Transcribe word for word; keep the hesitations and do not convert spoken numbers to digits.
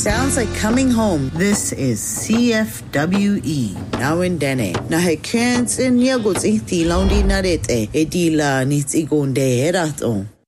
sounds like coming home. This is C F W E. Now in Dene. Na he kens in yagots iti laundi narete. Edila nits igonde heraton.